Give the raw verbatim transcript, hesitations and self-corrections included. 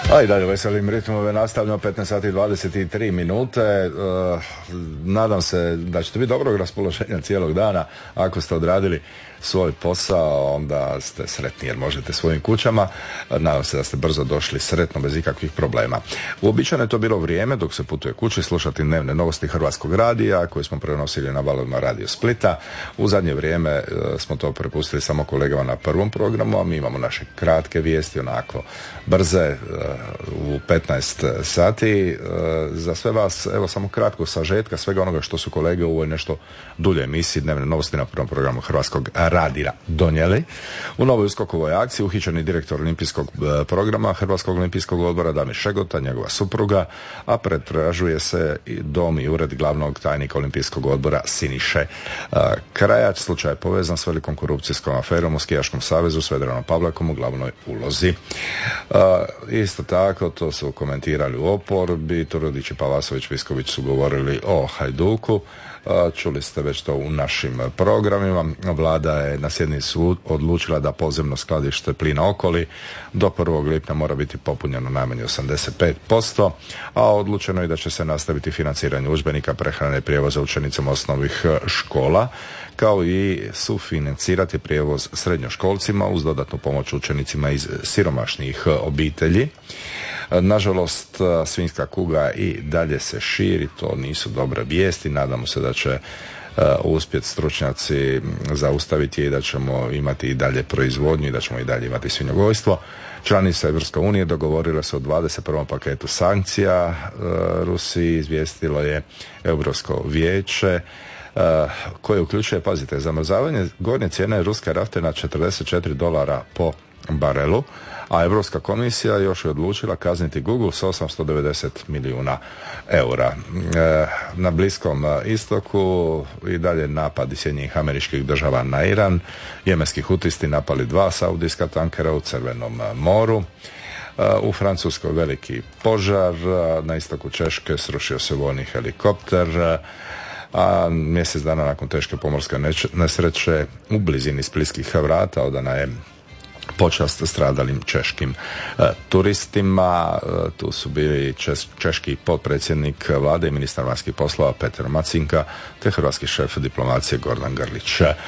A i dalje veselim ritmove nastavljamo, petnaest sati i dvadeset tri minute. E, nadam se da ćete biti dobrog raspoloženja cijelog dana. Ako ste odradili svoj posao, onda ste sretni jer možete svojim kućama. Nadam se da ste brzo došli sretno bez ikakvih problema. Uobičajeno je to bilo vrijeme dok se putuje kući slušati dnevne novosti Hrvatskog radija koje smo prenosili na valovima Radio Splita. U zadnje vrijeme e, smo to prepustili samo kolegama na prvom programu, a mi imamo naše kratke vijesti, onako brze, e, u petnaest sati. E, za sve vas, evo samo kratko sažetka svega onoga što su kolege u ovoj nešto dulje emisiji dnevne novosti na prvom programu Hrvatskog radija donijeli. U novoj uskokovoj akciji uhićeni direktor olimpijskog programa Hrvatskog olimpijskog odbora Damir Šegota, njegova supruga, a pretražuje se i dom i ured glavnog tajnika olimpijskog odbora Siniše Krajač. Slučaj je povezan s velikom korupcijskom aferom u Skijaškom savezu s Vedranom Pavlakom u glavnoj ulozi. Isto tako, to su komentirali u oporbi, Turudić i Pavasović Visković su govorili o Hajduku. Čuli ste već to u našim programima. Vlada je na sjednici odlučila da podzemno skladište plina Okoli do prvog lipnja mora biti popunjeno najmanje osamdeset pet posto, a odlučeno je da će se nastaviti financiranje udžbenika, prehrane i prijevoza učenicama osnovnih škola, kao i sufinancirati prijevoz srednjoškolcima uz dodatnu pomoć učenicima iz siromašnijih obitelji. Nažalost, svinjska kuga i dalje se širi, to nisu dobre vijesti. Nadamo se da će uh, uspjeti stručnjaci zaustaviti i da ćemo imati i dalje proizvodnju i da ćemo i dalje imati svinjogojstvo. Članice Europske unije dogovorile su o dvadeset prvom paketu sankcija uh, Rusiji, izvijestilo je Europsko vijeće. Uh, koje uključuje, pazite, zamrzavanje gornje cijene ruske nafte na četrdeset četiri dolara po barelu, a Europska komisija još je odlučila kazniti Google s osamsto devedeset milijuna eura. E, na Bliskom istoku i dalje napadi Sjedinjenih Američkih Država na Iran. Jemenski hutisti napali dva saudijska tankera u Crvenom moru. E, u Francuskoj veliki požar, na istoku Češke srušio se vojni helikopter, a mjesec dana nakon teške pomorske nesreće u blizini Splitskih vrata odana je počast stradalim češkim e, turistima. E, tu su bili čes, češki potpredsjednik vlade i ministar vanjskih poslova Petar Macinka te hrvatski šef diplomacije Gordan Grlić.